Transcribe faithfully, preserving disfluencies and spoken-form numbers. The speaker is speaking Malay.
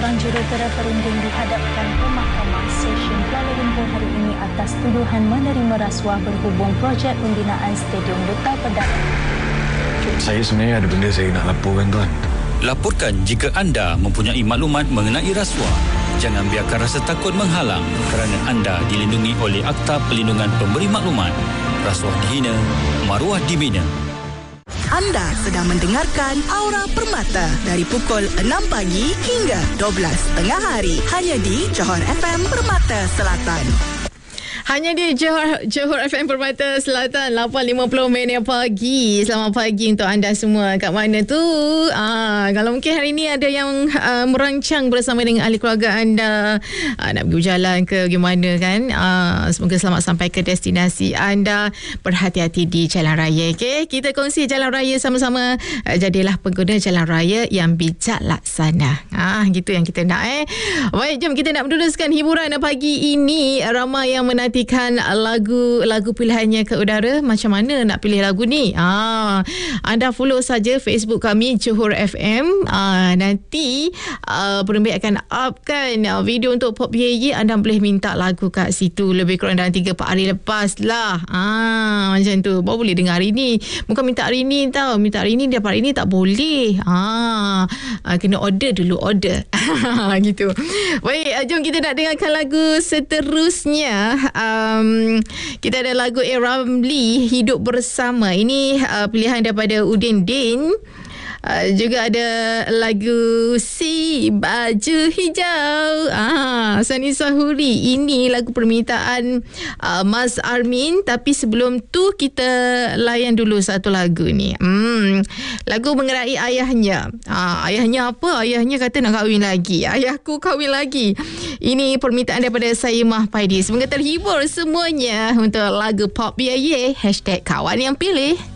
seorang jurutera perunding dihadapkan ke Mahkamah Session Kuala Lumpur hari ini atas tuduhan menerima rasuah berhubung projek pembinaan Stadium Duta Perdana. Saya sebenarnya ada benda saya nak laporkan, tuan. Laporkan jika anda mempunyai maklumat mengenai rasuah. Jangan biarkan rasa takut menghalang kerana anda dilindungi oleh Akta Perlindungan Pemberi Maklumat. Rasuah dihina, maruah dibina. Anda sedang mendengarkan Aura Permata dari pukul enam pagi hingga dua belas tengah hari hanya di Johor F M Permata Selatan. Hanya di Johor, Johor F M Permata Selatan, lapan lima puluh minit pagi. Selamat pagi untuk anda semua. Kat mana tu? Ah, kalau mungkin hari ini ada yang uh, merancang bersama dengan ahli keluarga anda, uh, nak pergi berjalan ke gimana kan? Uh, semoga selamat sampai ke destinasi anda. Berhati-hati di jalan raya, okay? Kita kongsi jalan raya sama-sama. Uh, jadilah pengguna jalan raya yang bijak laksana. Ah, gitu yang kita nak eh. Baik, jom kita nak meneruskan hiburan pagi ini. Ramai yang menanti lagu-lagu pilihannya ke udara. Macam mana nak pilih lagu ni? Ah, anda follow saja Facebook kami Johor F M. Ah, nanti ah, Perembik akan upkan video untuk Pop Ye Ye. Anda boleh minta lagu kat situ lebih kurang dalam tiga empat hari lepas lah. Ah, macam tu. Baru boleh dengar hari ni. Bukan minta hari ni tau. Minta hari ni dapat hari ni tak boleh. Ah, ah kena order dulu, order. Gitu. Baik, jom kita nak dengarkan lagu seterusnya. Um, kita ada lagu A. Ramli, Hidup Bersama. Ini uh, pilihan daripada Udin Din. Uh, juga ada lagu Si Baju Hijau, ah, Sani Sahuri. Ini lagu permintaan uh, Mas Armin. Tapi sebelum tu kita layan dulu satu lagu ni. hmm, Lagu mengerai ayahnya. ah, Ayahnya apa? Ayahnya kata nak kahwin lagi. Ayahku kahwin lagi. Ini permintaan daripada Saimah Paidi. Semoga terhibur semuanya untuk lagu Pop Ye Ye. Hashtag kawan yang pilih.